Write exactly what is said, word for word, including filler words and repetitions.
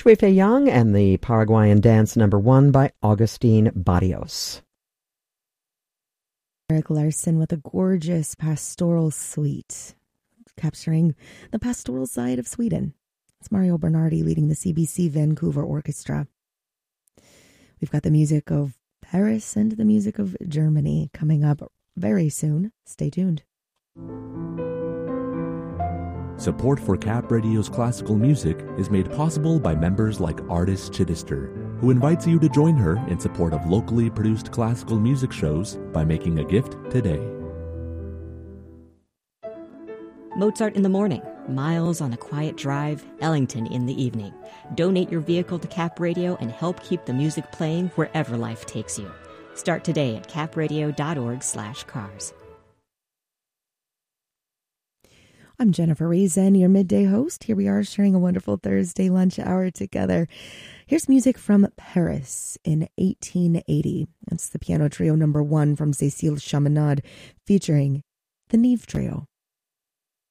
Fei Fei Yang and the Paraguayan Dance Number One by Augustine Barrios. Eric Larson with a gorgeous pastoral suite, capturing the pastoral side of Sweden. It's Mario Bernardi leading the C B C Vancouver Orchestra. We've got the music of Paris and the music of Germany coming up very soon. Stay tuned. Support for Cap Radio's classical music is made possible by members like Artis Chittister, who invites you to join her in support of locally produced classical music shows by making a gift today. Mozart in the morning, Miles on a quiet drive, Ellington in the evening. Donate your vehicle to Cap Radio and help keep the music playing wherever life takes you. Start today at capradio.org slash cars. I'm Jennifer Reason, your midday host. Here we are sharing a wonderful Thursday lunch hour together. Here's music from Paris in eighteen eighty. That's the piano trio number one from Cécile Chaminade featuring the Nive Trio.